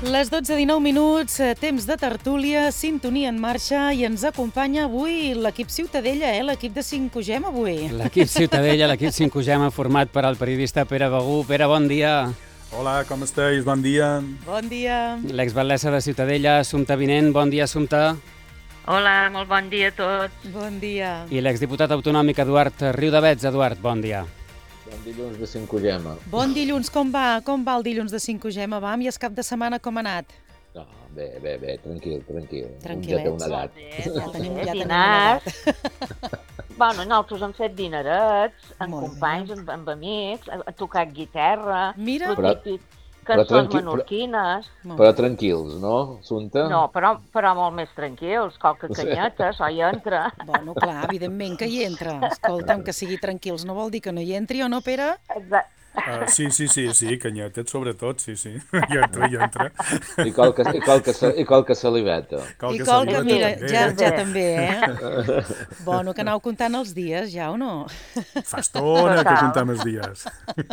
Les 12:19, temps de tertúlia, sintonia en marxa i ens acompanya avui l'equip Ciutadella, l'equip de 5UGEM avui. L'equip Ciutadella, l'equip 5UGEM format per al periodista Pere Begú. Pere, bon dia. Hola, com esteu? Bon dia. Bon dia. L'exbatllessa de Ciutadella, Assumpta Vinent. Bon dia, Assumpta. Hola, molt bon dia a tots. Bon dia. I l'exdiputat autonòmic Eduard Riudavets. Eduard, bon dia. Bon dilluns de 5UGEM. Bon dilluns, com va? Com va el dilluns de 5UGEM? Vam, i el cap de setmana com ha anat? No, bé, tranquil. Tranquil·lets. Ja té una edat. Ja tenim una dinars. edat. Bueno, nosaltres hem fet dinerets, amb Molt bé. companys, amb amics, ha tocat guitarra, Mira. Però- cançons tranquil- menorquines. Molt Però bé. tranquils, no, Assumpta? No, però molt més tranquils, qualque canyeta, això hi entra. Bueno, clar, evidentment que hi entra. Escolta'm, que sigui tranquils no vol dir que no hi entri, o no, Pere? Exacte. Sí, canyetet sobretot, sí. Hi entra. I qualque saliveta. I qual que, saliveta mira, també. ja també, Bueno, que aneu comptant els dies, ja o no? Fa estona que comptem els dies.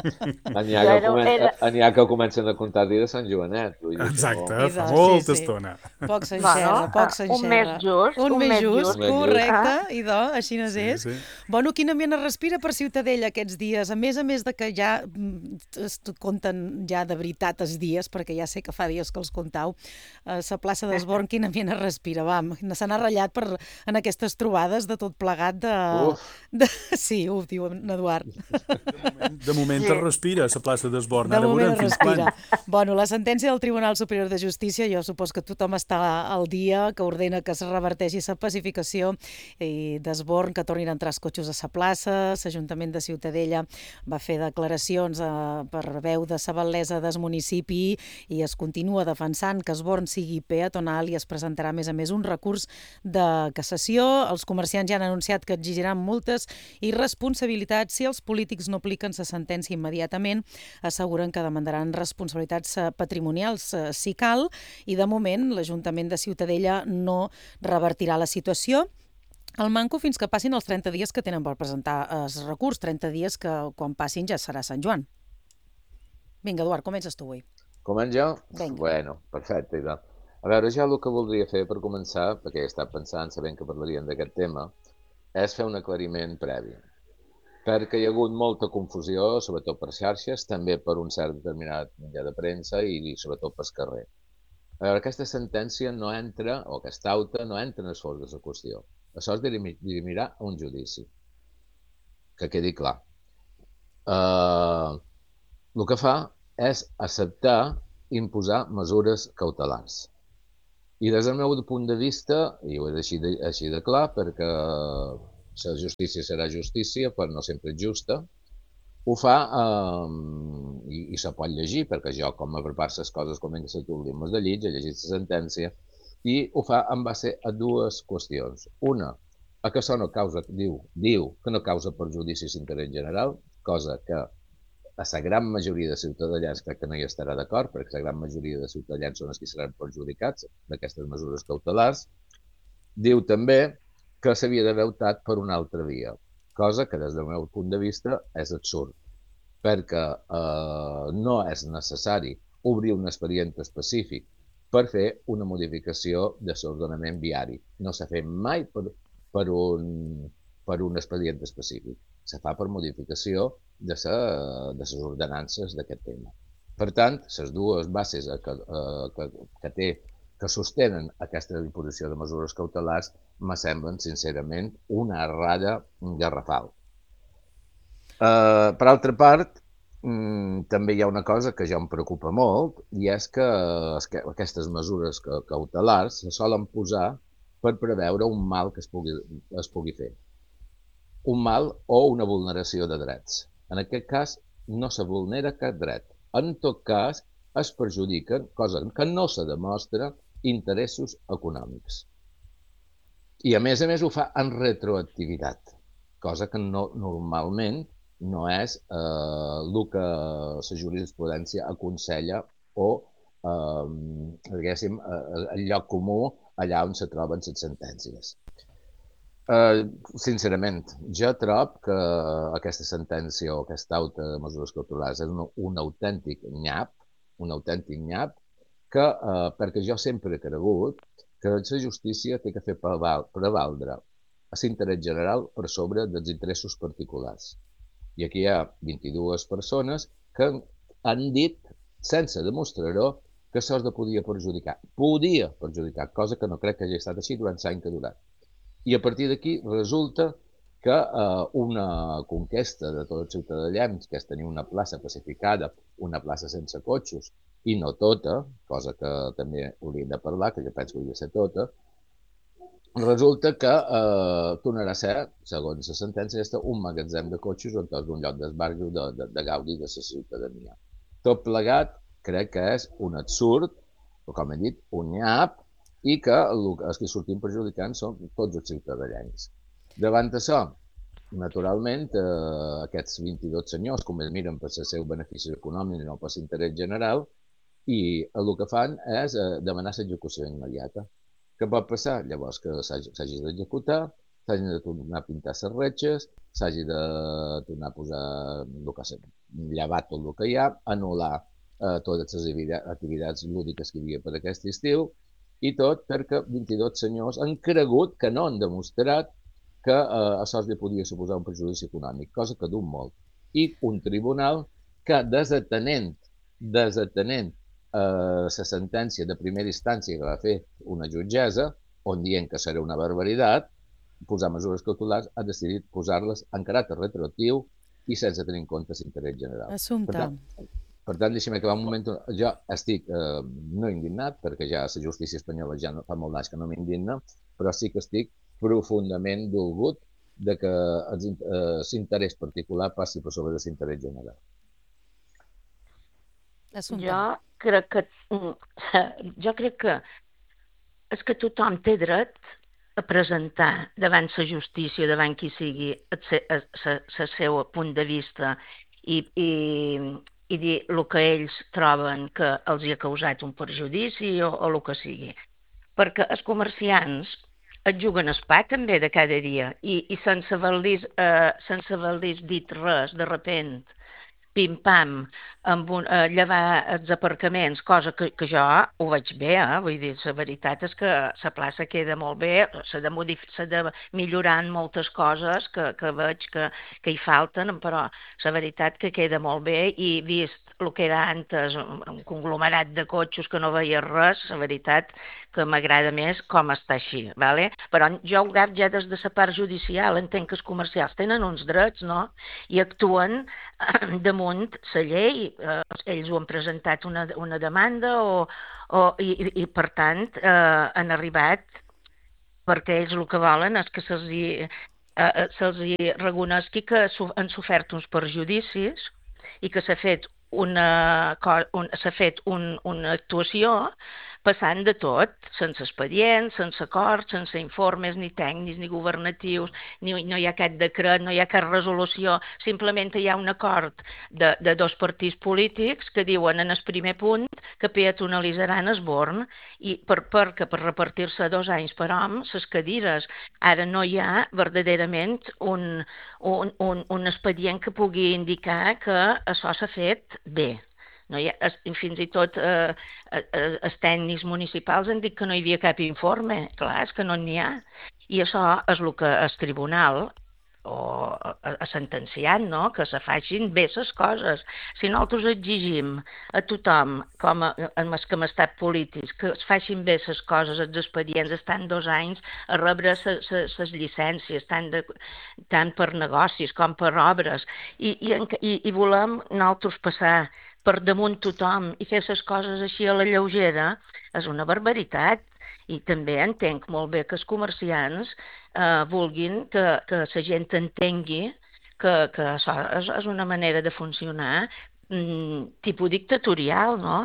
N'hi ha que comencen a comptar el dia de Sant Joanet. Vull dir que Exacte, no. fa Sí, molta sí. estona. Poc s'enxerra, poc s'enxerra. un mes just, Un mes just, Un mes just. correcte, idò, així no és. Sí. Bueno, quin ambient es respira per Ciutadella aquests dies? A més de que ja es compten ja de veritat els dies, perquè ja sé que fa dies que els comptau, a la plaça d'Esborn quin ambient es respira? Se n'ha ratllat en aquestes trobades de tot plegat Sí, ho diu en Eduard. De moment es respira a la plaça d'Esborn. De Ara moment veurem es fins quan. respira. Bueno, la sentència del Tribunal Superior de Justícia, jo supos que tothom està al dia, que ordena que es reverteixi la pacificació d'Esborn, que tornin a entrar els cotxes a la plaça. L'Ajuntament de Ciutadella va fer declaracions per veu de la batllessa del municipi i es continua defensant que Esborn sigui peatonal i es presentarà, a més, un recurs de cassació. Els comerciants ja han anunciat que exigiran multes i responsabilitats si els polítics no apliquen la sentència immediatament. Asseguren que demandaran responsabilitats patrimonials si cal, i de moment l'Ajuntament de Ciutadella no revertirà la situació. El manco fins que passin els 30 dies que tenen per presentar el recurs, 30 dies que quan passin ja serà Sant Joan. Vinga, Eduard, comences tu avui. Començ jo? Vinga. Bueno, perfecte. Idò. A veure, jo el que voldria fer per començar, perquè he estat pensant, sabent que parlaríem d'aquest tema, és fer un aclariment previ. Perquè hi ha hagut molta confusió, sobretot per xarxes, també per un cert determinat mitjà de premsa i sobretot pel carrer. A veure, aquesta sentència no entra, o aquesta auta no entra en el fons de la qüestió. Això es dirimirà a un judici. Que quedi clar. El que fa és acceptar imposar mesures cautelars. I des del meu punt de vista, i ho he deixat així de clar, perquè la justícia serà justícia, però no sempre és justa, ho fa, i se pot llegir, perquè jo, com me preparo les coses com en tu dimes de llit, he llegit la sentència, i ho fa en base a dues qüestions. Una, a que això no causa, diu que no causa perjudici d'interès general, cosa que a la gran majoria de ciutadans crec que no hi estarà d'acord, perquè la gran majoria de ciutadans són els que seran perjudicats d'aquestes mesures cautelars. Diu també que s'havia d'haver optat per una altra via, cosa que des del meu punt de vista és absurd, perquè no és necessari obrir un expedient específic per fer una modificació de l'ordenament viari. No s'ha fet mai per un expedient específic. Se fa per modificació de les ordenances d'aquest tema. Per tant, les dues bases que sostenen aquesta imposició de mesures cautelars me semblen, sincerament, una errada garrafal. Per altra part, també hi ha una cosa que ja em preocupa molt, i és que aquestes mesures cautelars se solen posar per preveure un mal que es pugui fer. Un mal o una vulneració de drets. En aquest cas, no se vulnera cap dret. En tot cas, es perjudiquen, cosa que no se demostra, interessos econòmics. I a més ho fa en retroactivitat, cosa que normalment no és el que la jurisprudència aconsella o, diguéssim, el lloc comú allà on se troben les sentències. Sincerament, jo trobo que aquesta sentència o aquesta auta de mesures cautelars és un autèntic nyap, perquè jo sempre he cregut que la justícia té que fer prevaldre l'interès general per sobre dels interessos particulars. I aquí hi ha 22 persones que han dit, sense demostrar-ho, que això es podia perjudicar. Podia perjudicar, cosa que no crec que hagi estat així durant l'any que ha durat. I a partir d'aquí resulta que una conquesta de tots els ciutadans, que és tenir una plaça pacificada, una plaça sense cotxes, i no tota, cosa que també hauríem de parlar, que jo penso que hauria de ser tota, resulta que tornarà a ser, segons la sentència, un magatzem de cotxes on és un lloc d'esbarjo de gaudi de la ciutadania. Tot plegat crec que és un absurd, o com he dit, un nyap, i que els que sortim perjudicant són tots els ciutadans. Davant d'això, naturalment, aquests 22 senyors, com ells miren per el seu benefici econòmic i no per l'interès general, i el que fan és demanar l'execució immediata. Què pot passar? Llavors que s'hagi d'executar, s'hagin de tornar a pintar les retxes, s'hagi de tornar a posar llevar tot el que hi ha, anul·lar totes les activitats lúdiques que hi havia per aquest estiu, i tot perquè 22 senyors han cregut que no han demostrat que això li podia suposar un perjudici econòmic, cosa que du molt. I un tribunal que, desatenent la sentència de primera instància que va fer una jutgessa, on dient que serà una barbaritat, posar mesures cautelars, ha decidit posar-les en caràcter retroactiu i sense tenir en compte l'interès general. Assumpte. Per tant, deixa'm acabar un moment. Jo estic no indignat, perquè ja la justícia espanyola ja fa molt d'anys que no m'indigna, però sí que estic profundament dolgut de que l'interès particular passi per sobre de l'interès general. Jo crec que és que tothom té dret a presentar davant la justícia, davant qui sigui, el seu punt de vista i dir el que ells troben que els hi ha causat un perjudici o el que sigui. Perquè els comerciants et juguen el pa també de cada dia i sense haver-los dit res, de repent, pim-pam, llevar els aparcaments, cosa que jo ho veig bé, vull dir, la veritat és que la plaça queda molt bé, s'ha de millorar en moltes coses que veig que hi falten, però la veritat que queda molt bé i vist el que era antes, un conglomerat de cotxes que no veia res, la veritat que m'agrada més com està així, ¿vale? Però jo ho veig ja des de la part judicial, entenc que els comercials tenen uns drets, no? I actuen damunt la llei, ells ho han presentat una demanda i per tant han arribat perquè ells el que volen és que se'ls reconegui que han sofert uns perjudicis i que s'ha fet una actuació passant de tot, sense expedients, sense acords, sense informes ni tècnics ni governatius, no hi ha cap decret, no hi ha cap resolució, simplement hi ha un acord de dos partits polítics que diuen en el primer punt que peatonalitzaran el Born i perquè per repartir-se 2 anys per hom, les cadires, ara no hi ha verdaderament un expedient que pugui indicar que això s'ha fet bé. No hi ha, fins i tot els tècnics municipals han dit que no hi havia cap informe. Clar, és que no n'hi ha. I això és el que el tribunal ha sentenciat, no? Que se facin bé les coses. Si nosaltres exigim a tothom, com els que hem estat polítics, que es facin bé les coses, els expedients, estan 2 anys a rebre les llicències, tant per negocis com per obres, i volem nosaltres passar per damunt tothom i fer les coses així a la lleugera, és una barbaritat. I també entenc molt bé que els comerciants vulguin que la gent entengui que això és una manera de funcionar tipus dictatorial, no?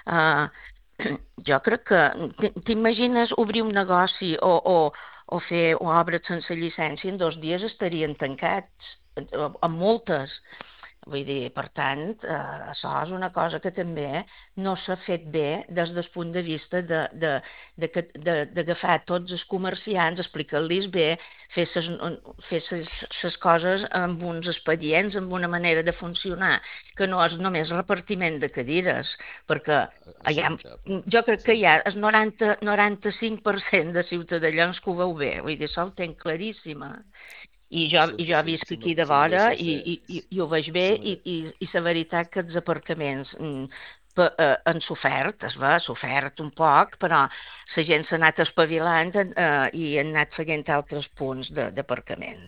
Jo crec que t'imagines obrir un negoci o fer obres sense llicència, en 2 dies estarien tancats, amb multes. Vull dir, per tant, això és una cosa que també no s'ha fet bé des del punt de vista d'agafar tots els comerciants, explicar-los bé, fer les coses amb uns expedients, amb una manera de funcionar, que no és només repartiment de cadires, perquè jo crec que hi ha el 95% de ciutadans que ho veu bé, vull dir, això ho tenc claríssima. I jo visc aquí de vora i ho veig bé i la veritat que els aparcaments han sofert, s'ha sofert un poc, però la gent s'ha anat espavilant i han anat seguint altres punts d'aparcament.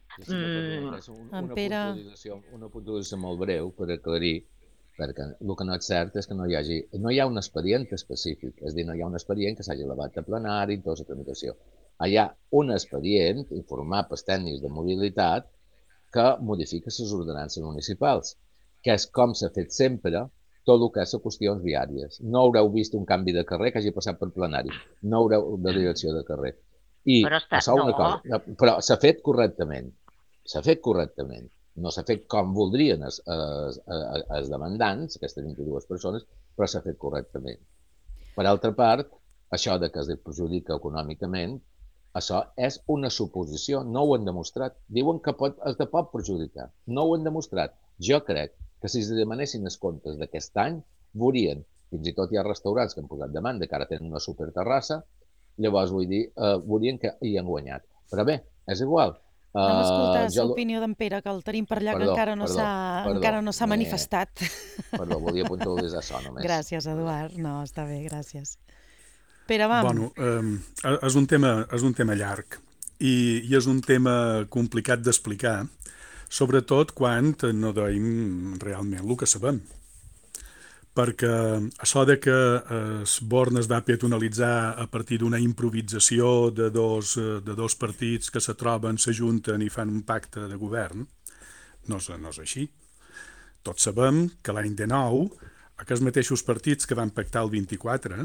Una puntualització molt breu per aclarir, perquè el que no és cert és que no hi ha un expedient específic, és a dir, no hi ha un expedient que s'hagi elevat a plenari i tota la tramitació. Hi ha un expedient informat pels tècnics de mobilitat que modifica les ordenances municipals, que és com s'ha fet sempre tot el que és qüestions viàries. No haureu vist un canvi de carrer que hagi passat per plenari, no haureu de direcció de carrer. Però s'ha fet correctament. No s'ha fet com voldrien els demandants, aquestes 22 persones, però s'ha fet correctament. Per altra part, això de que es perjudica econòmicament, això és una suposició, no ho han demostrat. Diuen que es pot perjudicar, no ho han demostrat. Jo crec que si es demanessin els comptes d'aquest any, veurien, fins i tot hi ha restaurants que han posat demanda, que ara tenen una superterrassa, llavors vull dir, veurien que hi han guanyat. Però bé, és igual. Vam escoltar l'opinió d'en Pere, que el tenim per allà, que encara no s'ha manifestat. Perdó, volia puntualitzar això només. Gràcies, Eduard. No, està bé, gràcies. Pere, vam. Bueno, és un tema llarg i és un tema complicat d'explicar, sobretot quan no deim realment el que sabem. Perquè això de que Born es va peatonalitzar a partir d'una improvisació de dos partits que se troben, s'ajunten i fan un pacte de govern, no és així. Tots sabem que l'any 19, aquests mateixos partits que van pactar el 24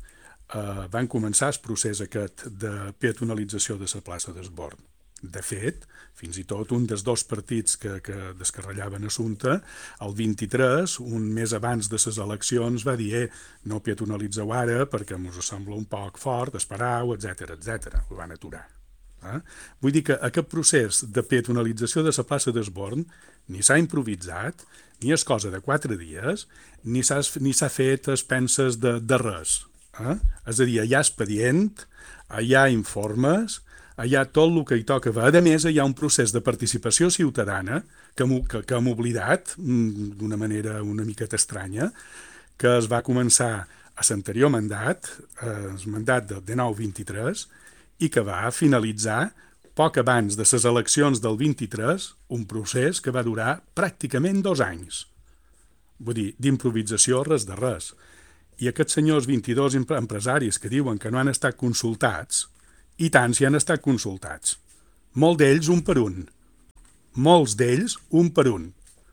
van començar el procés aquest de peatonalització de la plaça d'Esborn. De fet, fins i tot un dels dos partits que descarrellaven assumpte, el 23, un mes abans de les eleccions, va dir no peatonalitzeu ara perquè ens sembla un poc fort, esperau, etc. Ho van aturar. Vull dir que aquest procés de peatonalització de la plaça d'Esborn ni s'ha improvisat, ni és cosa de 4 dies, ni s'ha fet es penses de res. És a dir, hi ha expedient, hi ha informes, hi ha tot el que hi toca. A més, hi ha un procés de participació ciutadana que hem oblidat d'una manera una miqueta estranya, que es va començar a l'anterior mandat, el mandat del 19-23, i que va finalitzar poc abans de les eleccions del 23, un procés que va durar pràcticament 2 anys. Vull dir, d'improvisació res de res. I aquests senyors 22 empresaris que diuen que no han estat consultats, i tant si han estat consultats. Molts d'ells un per un. Molts d'ells un per un.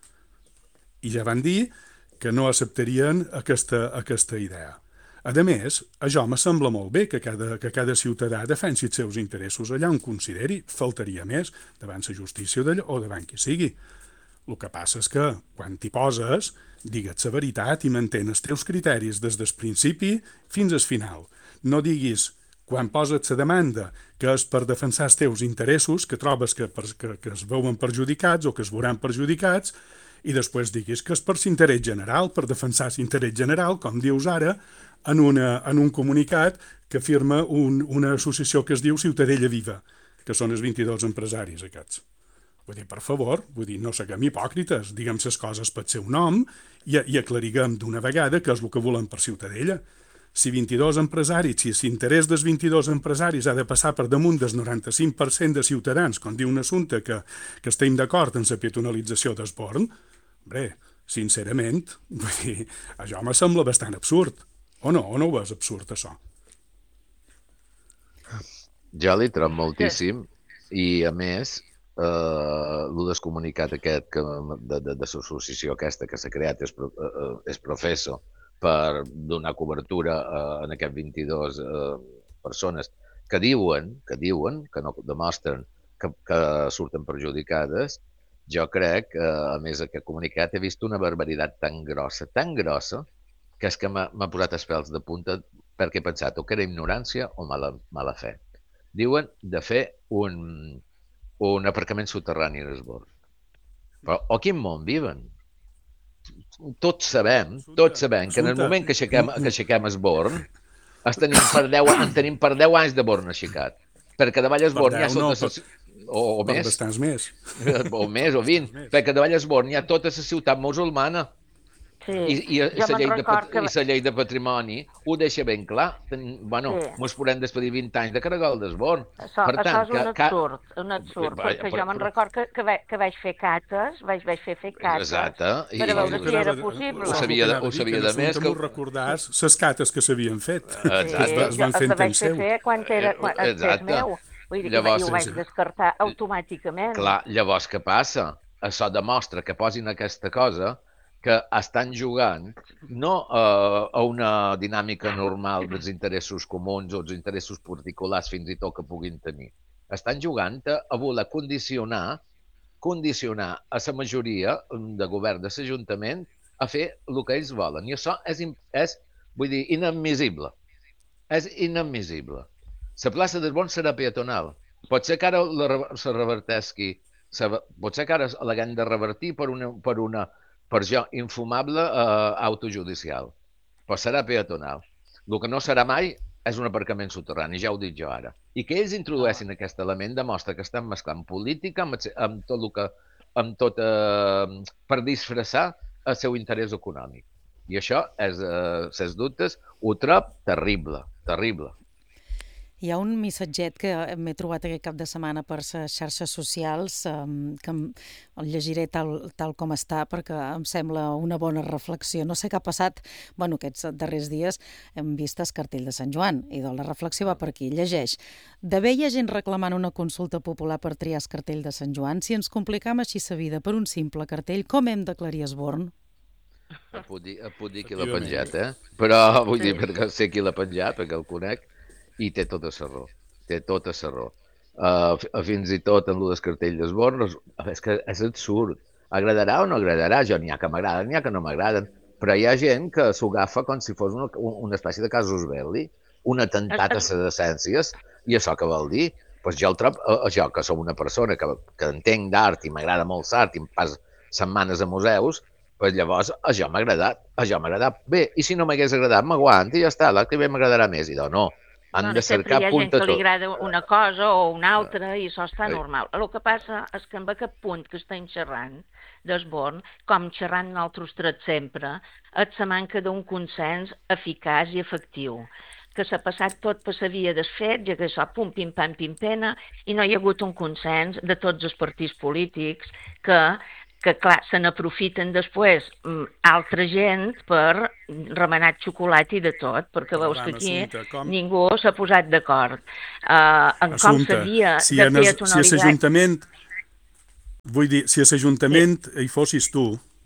I ja van dir que no acceptarien aquesta idea. A més, això me sembla molt bé que cada ciutadà defensi els seus interessos allà on consideri, faltaria més, davant la justícia o davant qui sigui. El que passa és que, quan t'hi poses, digues la veritat i mantén els teus criteris des del principi fins al final. No diguis, quan poses la demanda, que és per defensar els teus interessos, que trobes que es veuen perjudicats o que es veuran perjudicats, i després diguis que és per l'interès general, per defensar l'interès general, com dius ara, en un comunicat que firma una associació que es diu Ciutadella Viva, que són els 22 empresaris aquests. Vull dir, per favor, no siguem hipòcrites, diguem les coses pel seu nom i aclariguem d'una vegada què és el que volem per Ciutadella. Si 22 empresaris, si l'interès dels 22 empresaris ha de passar per damunt del 95% de ciutadans, com diu un assumpte que estem d'acord en la peatonalització d'Esborn, bé, sincerament, vull dir, això me sembla bastant absurd. O no ho veus absurd, això? Jo li trobo moltíssim i, a més, el descomunicat aquest de l'associació aquesta que s'ha creat és professor per donar cobertura a aquests 22 persones que diuen, que no demostren que surten perjudicades. jo crec que, a més, aquest comunicat he vist una barbaritat tan grossa, que és que m'ha posat els pèls de punta perquè he pensat o que era ignorància o mala fe. Diuen de fer un aparcament soterrani a Esbord. Però o quin món viven? Tots sabem que en el moment que aixequem Esborn en tenim per 10 anys de Born aixecat. Perquè davall Esborn hi ha o més. Bastants més. O més, o 20. Perquè davall Esborn hi ha tota la ciutat musulmana. I la llei de patrimoni ho deixa ben clar. Ens podem despedir 20 anys de Caragol d'Esborn. Això és un absurd, perquè jo me'n record que vaig fer cates, vaig fer cates per veure si era possible. Ho sabia de més. Que m'ho recordàs, les cates que s'havien fet. Es van fer en temps seu. Quan era meu. Vull dir que ho vaig descartar automàticament. Clar, llavors què passa? Això demostra que posin aquesta cosa que estan jugant no a una dinàmica normal dels interessos comuns o dels interessos particulars fins i tot que puguin tenir. Estan jugant a voler condicionar a la majoria de govern de l'Ajuntament a fer el que ells volen. I això és inadmissible. És inadmissible. La plaça d'Esborn serà peatonal. Pot ser que ara se revertesqui, pot ser que ara l'haguem de revertir per jo, infumable autojudicial. Però serà peatonal. El que no serà mai és un aparcament soterrani, ja ho dic jo ara. I que ells introdueixin aquest element demostra que estan mesclant política amb tot per disfressar el seu interès econòmic. I això és, sens dubtes, ho trob terrible, terrible. Hi ha un missatget que m'he trobat aquest cap de setmana per les xarxes socials, que el llegiré tal com està, perquè em sembla una bona reflexió. No sé què ha passat, aquests darrers dies hem vist el cartell de Sant Joan, i la reflexió va per aquí. Llegeix: d'haver hi ha gent reclamant una consulta popular per triar el cartell de Sant Joan, si ens complicam així la vida per un simple cartell, com hem d'aclarir Esborn? Puc dir qui l'ha penjat, Però vull dir, perquè sé qui l'ha penjat, perquè el conec, i té tota la raó. Té tota la raó. Fins i tot en el cartell d'Esborn, és que és absurd. Agradarà o no agradarà? Jo n'hi ha que m'agraden, n'hi ha que no m'agraden. Però hi ha gent que s'ho agafa com si fos una espècie de casus belli, un atemptat a les decències, i això què vol dir? Pues jo que som una persona que entenc d'art i m'agrada molt l'art i em pas setmanes a museus, pues llavors això m'ha agradat. Bé, i si no m'hagués agradat, m'aguant i ja està, l'altre bé m'agradarà més. I no, han de cercar punt a tot. Sempre hi ha gent que li agrada una cosa o una altra i això està normal. El que passa és que en aquest punt que estem xerrant d'Esborn, com xerrant nosaltres tret sempre, és la manca d'un consens eficaç i efectiu, que s'ha passat tot per la via dels fets, ja que això, pum, pim, pam, pim, pena, i no hi ha hagut un consens de tots els partits polítics que clar, se n'aprofiten després altra gent per remenar xocolata i de tot, perquè veus que aquí ningú s'ha posat d'acord en com s'havia de peatonalitzar. Vull dir, si a l'Ajuntament hi fossis tu,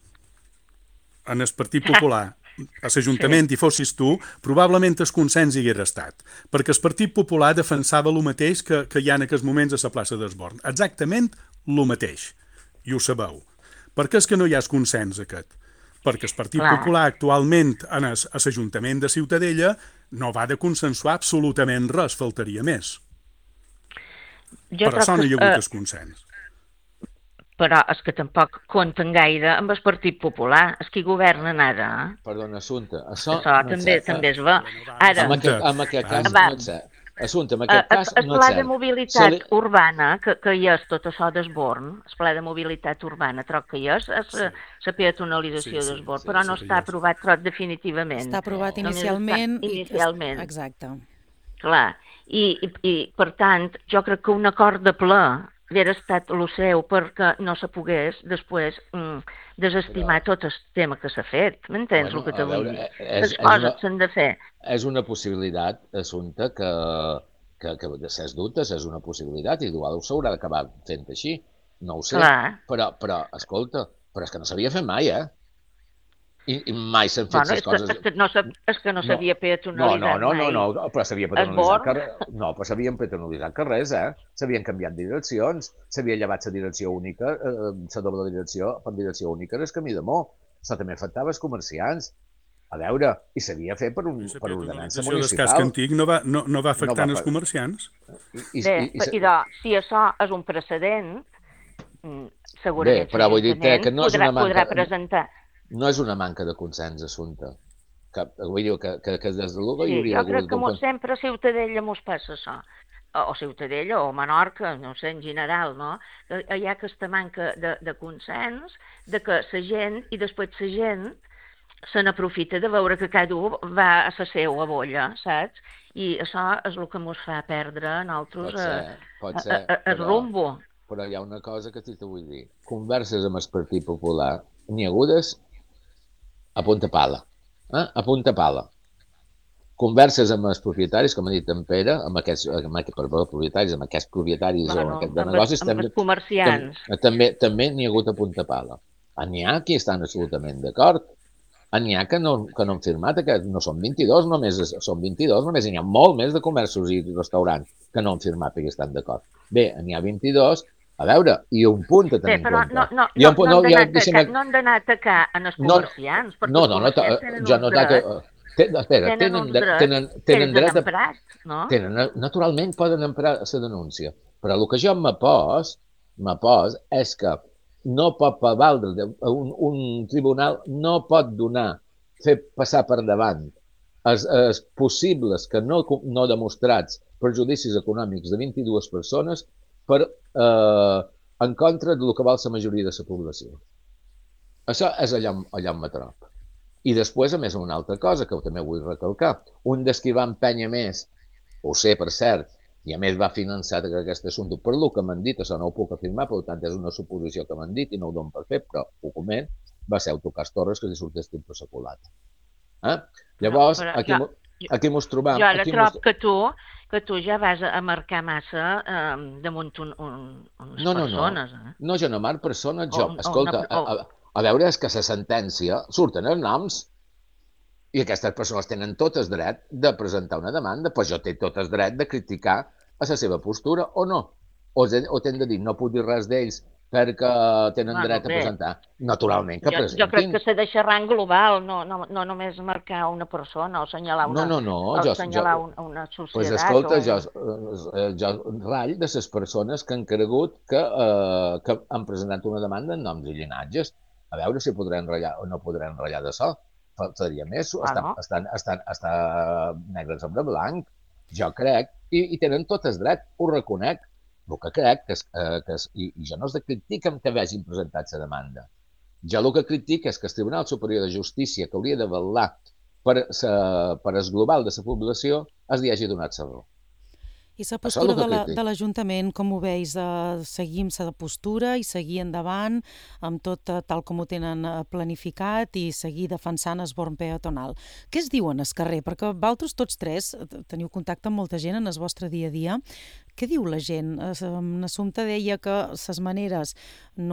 en el Partit Popular, a l'Ajuntament hi fossis tu, probablement el consens hi haguera estat, perquè el Partit Popular defensava el mateix que hi ha en aquests moments a la plaça d'Esborn. Exactament el mateix, i ho sabeu. Per què és que no hi ha consens aquest? Perquè el Partit Popular actualment a l'Ajuntament de Ciutadella no va de consensuar absolutament res, faltaria més. Per això no hi ha hagut el consens. Però és que tampoc compten gaire amb el Partit Popular, és qui governen ara. Perdona, Assumpta, això també es va. Ara, en aquest cas no és cert. Assumpte, en aquest cas no és cert. El pla de mobilitat urbana, que hi és tot això d'Esborn, el pla de mobilitat urbana, troc que hi és la peatonalització d'Esborn, però no està aprovat definitivament. Està aprovat inicialment. Inicialment. Exacte. Clar, i per tant, jo crec que un acord de ple hauria estat el seu perquè no se pogués després desestimar tot el tema que s'ha fet. M'entens el que t'ho vull dir? Les coses s'han de fer. És una possibilitat, Assumpta, que sens dubtes és una possibilitat i igual s'haurà d'acabar fent així. No ho sé, però escolta, però és que no s'havia fet mai, I mai s'han fet les coses... És que no s'havia peatonalitzat mai. No, però s'havia Esbor. No, però s'havien peatonalitzat carrers, s'havien canviat direccions, s'havia llevat la direcció única, la doble direcció, per direcció única era el camí de Mo. Això també afectava els comerciants. A veure, i s'havia fet per ordenança municipal. Del casc antic no va afectar els comerciants? Bé, idò, si això és un precedent, segurament però vull dir que no és una manca... podrà presentar. No és una manca de consens, assumpte. Vull dir que des de l'Uga hi hauria... Jo crec que sempre a Ciutadella mos passa això. O Ciutadella o Menorca, no sé, en general, no? Hi ha aquesta manca de consens, de que la gent, i després la gent se n'aprofita de veure que cada un va a la seva bolla, saps? I això és el que mos fa perdre a nosaltres el rumbo. Però hi ha una cosa que t'hi vull dir. Converses amb el Partit Popular n'hi ha hagudes a punta pala. A punta pala. Converses amb els propietaris, com ha dit en Pere, amb aquests propietaris, amb aquests propietaris o aquests de negocis, amb els comerciants. També n'hi ha hagut a punta pala. N'hi ha qui estan absolutament d'acord. N'hi ha que no han firmat, no són 22 només, són 22 només, n'hi ha molt més de comerços i restaurants que no han firmat perquè estan d'acord. Bé, n'hi ha 22, a veure, i un punt a tenir en compte. No han d'anar a atacar en els comerciants, perquè els comerciants tenen dret, no? Naturalment poden emprar la denúncia, però el que jo m'apòs és que no pot prevaldre, un tribunal no pot fer passar per davant els possibles que no demostrats perjudicis econòmics de 22 persones en contra del que vol la majoria de la població. Això és allà on m'atrop. I després, a més, una altra cosa que també vull recalcar. Un dels que va empènyer més, ho sé per cert, i a més va finançar aquest assumpte, per el que m'han dit, això no ho puc afirmar, per tant és una suposició que m'han dit i no ho dono per fet, però ho coment, va ser Autocars Torres que li sortís per la culata. Llavors, aquí mos trobam... Jo ara trob que tu ja vas a marcar massa damunt unes persones. No, jo no marc persones, escolta, a veure, és que a la sentència surten els noms i aquestes persones tenen tot el dret de presentar una demanda, però jo té tot el dret de criticar a la seva postura o no. O t'hem de dir, no puc dir res d'ells perquè tenen dret a presentar. Naturalment que presentin. Jo crec que s'ha de xerrar en global, no només marcar una persona o assenyalar una societat. Pues escolta, jo ratll de les persones que han cregut que han presentat una demanda en noms i llinatges. A veure si podran ratllar o no podran ratllar d'això. Faltaria més, està negre sobre blanc. Jo crec, i tenen tot el dret, ho reconec. El que crec, i jo no és de crítica que vegin presentat la demanda. Jo el que critico és que el Tribunal Superior de Justícia, que hauria de vetllar per el global de la població, li hagi donat la raó. I la postura de l'Ajuntament, com ho veus? Seguim la postura i seguir endavant amb tot tal com ho tenen planificat i seguir defensant el born peatonal. Què es diuen al carrer? Perquè vosaltres tots tres teniu contacte amb molta gent en el vostre dia a dia. Què diu la gent? N'Assumpta deia que les maneres